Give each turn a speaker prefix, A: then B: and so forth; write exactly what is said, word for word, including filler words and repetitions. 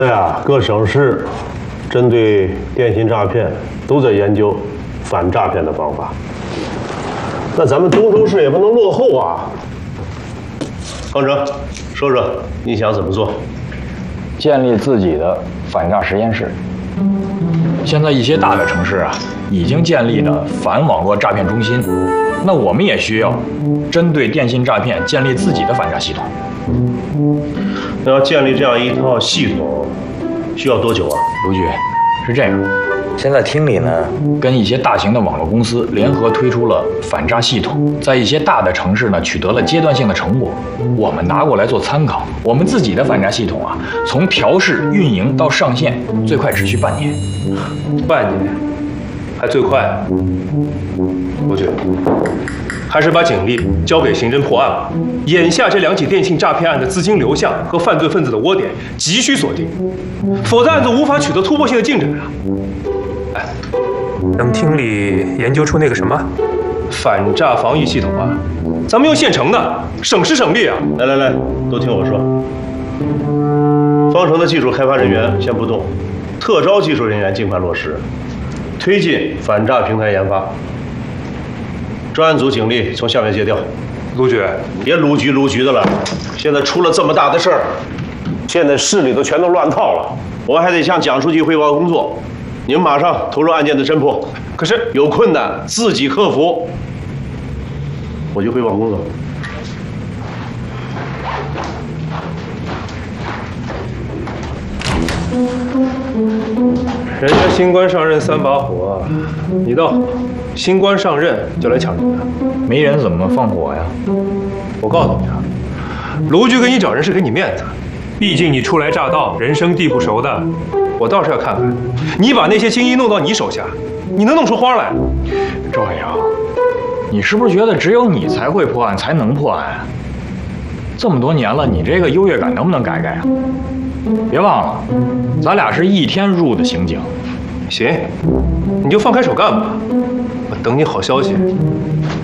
A: 对呀，各省市针对电信诈骗都在研究反诈骗的方法。那咱们东州市也不能落后啊！方哲，说说你想怎么做？
B: 建立自己的反诈实验室。现在一些大的城市啊，已经建立了反网络诈骗中心。那我们也需要针对电信诈骗建立自己的反诈系统。
A: 那要建立这样一套系统，需要多久啊？
B: 卢局，是这样，现在厅里呢跟一些大型的网络公司联合推出了反诈系统，在一些大的城市呢取得了阶段性的成果，我们拿过来做参考。我们自己的反诈系统啊，从调试、运营到上线，最快只需半年。
C: 半年，还最快？罗局，还是把警力交给刑侦破案吧。眼下这两起电信诈骗案的资金流向和犯罪分子的窝点急需锁定，否则案子无法取得突破性的进展啊！哎，
D: 等厅里研究出那个什么
C: 反诈防御系统啊，咱们用现成的，省时省力啊！
A: 来来来，都听我说。方程的技术开发人员先不动，特招技术人员尽快落实，推进反诈平台研发。专案组警力从下面借调。
C: 卢局，
A: 别卢局卢局的了，现在出了这么大的事儿，现在市里头全都乱套了，我还得向蒋书记汇报工作。你们马上投入案件的侦破，
C: 可是
A: 有困难自己克服。我去汇报工作。
C: 人家新官上任三把火，你倒好，新官上任就来抢人了。
B: 没人怎么放火呀？
C: 我告诉你啊，卢局给你找人是给你面子，毕竟你初来乍到，人生地不熟的。我倒是要看看，你把那些精英弄到你手下，你能弄出花来？
B: 赵海洋，你是不是觉得只有你才会破案，才能破案？这么多年了，你这个优越感能不能改改啊？别忘了，咱俩是一天入的刑警。
C: 行，你就放开手干吧，我等你好消息。